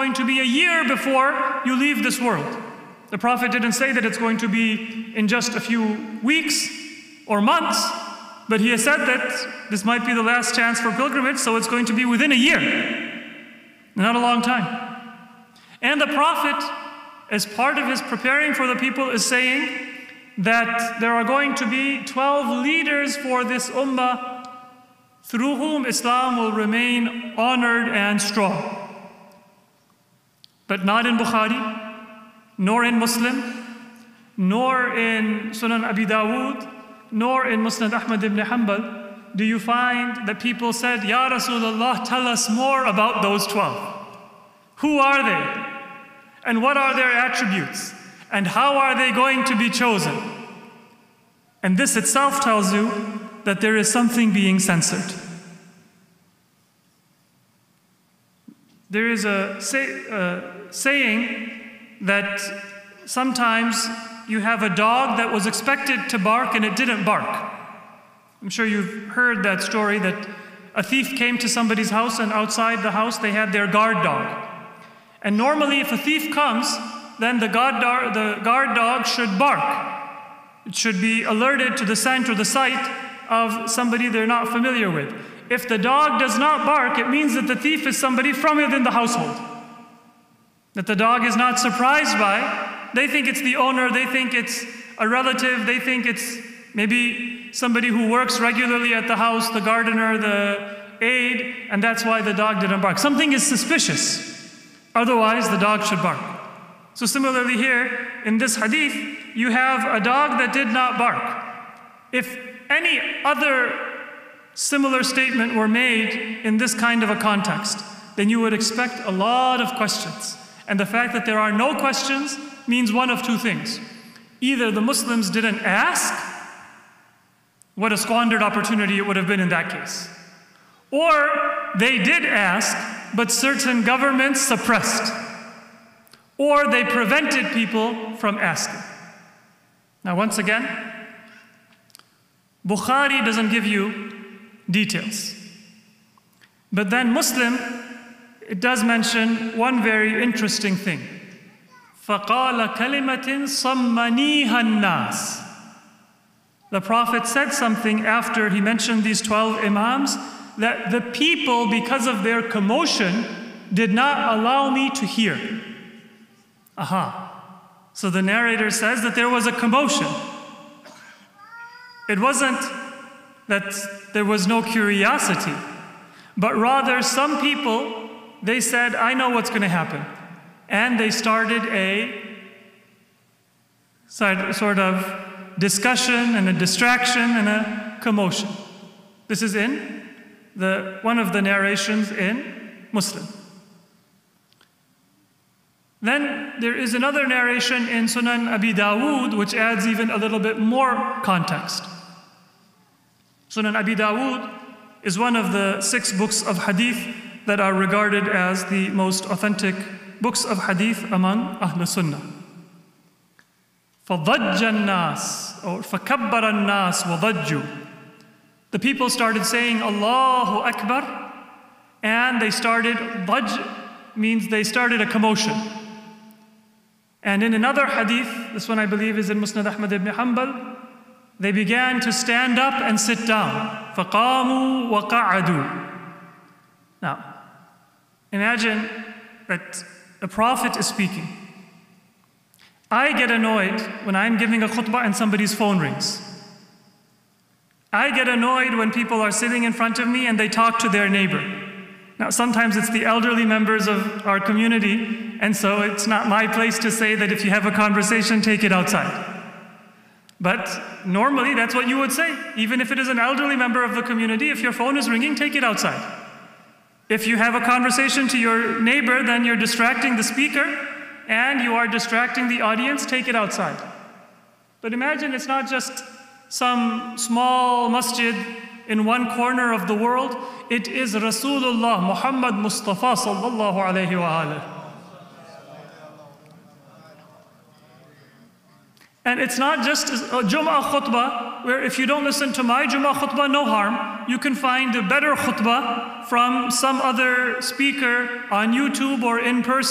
going to be a year before you leave this world. The Prophet didn't say that it's going to be in just a few weeks or months, but he has said that this might be the last chance for pilgrimage, so it's going to be within a year, not a long time. And the Prophet, as part of his preparing for the people, is saying that there are going to be 12 leaders for this ummah through whom Islam will remain honored and strong. But not in Bukhari, nor in Muslim, nor in Sunan Abi Dawud, nor in Musnad Ahmad ibn Hanbal do you find that people said, Ya Rasulullah, tell us more about those 12. Who are they? And what are their attributes? And how are they going to be chosen? And this itself tells you that there is something being censored. There is a saying that sometimes you have a dog that was expected to bark and it didn't bark. I'm sure you've heard that story that a thief came to somebody's house and outside the house they had their guard dog. And normally if a thief comes, then the guard dog should bark. It should be alerted to the scent or the sight of somebody they're not familiar with. If the dog does not bark, it means that the thief is somebody from within the household, that the dog is not surprised by. They think it's the owner, they think it's a relative, they think it's maybe somebody who works regularly at the house, the gardener, the aide, and that's why the dog didn't bark. Something is suspicious. Otherwise, the dog should bark. So similarly here, in this hadith, you have a dog that did not bark. If any other similar statement were made in this kind of a context, then you would expect a lot of questions. And the fact that there are no questions means one of two things. Either the Muslims didn't ask, what a squandered opportunity it would have been in that case. Or they did ask, but certain governments suppressed. Or they prevented people from asking. Now once again, Bukhari doesn't give you details. But then Muslim, it does mention one very interesting thing. فَقَالَ كَلِمَةٍ صَمَّنِيهَا النَّاسِ. The Prophet said something after he mentioned these 12 imams, that the people, because of their commotion, did not allow me to hear. So the narrator says that there was a commotion. It wasn't that there was no curiosity, but rather some people, they said, I know what's going to happen. And they started a sort of discussion and a distraction and a commotion. This is in one of the narrations in Muslim. Then there is another narration in Sunan Abi Dawud which adds even a little bit more context. Sunan Abi Dawud is one of the 6 books of hadith that are regarded as the most authentic books of hadith among Ahl Sunnah. فَضَجَّ النَّاسِ or فَكَبَّرَ النَّاسِ وَضَجُّوا. The people started saying Allahu Akbar, and they started, ضَجْ means they started a commotion. And in another hadith, this one I believe is in Musnad Ahmad ibn Hanbal, they began to stand up and sit down. فَقَامُوا وَقَعَدُوا. Now, imagine that the Prophet is speaking. I get annoyed when I'm giving a khutbah and somebody's phone rings. I get annoyed when people are sitting in front of me and they talk to their neighbor. Now, sometimes it's the elderly members of our community, and so it's not my place to say that if you have a conversation, take it outside. But normally, that's what you would say. Even if it is an elderly member of the community, if your phone is ringing, take it outside. If you have a conversation to your neighbor, then you're distracting the speaker, and you are distracting the audience, take it outside. But imagine it's not just some small masjid in one corner of the world. It is Rasulullah Muhammad Mustafa sallallahu alayhi wa alayhi. And it's not just a Jum'ah khutbah, where if you don't listen to my Jum'ah khutbah, no harm. You can find a better khutbah from some other speaker on YouTube or in person.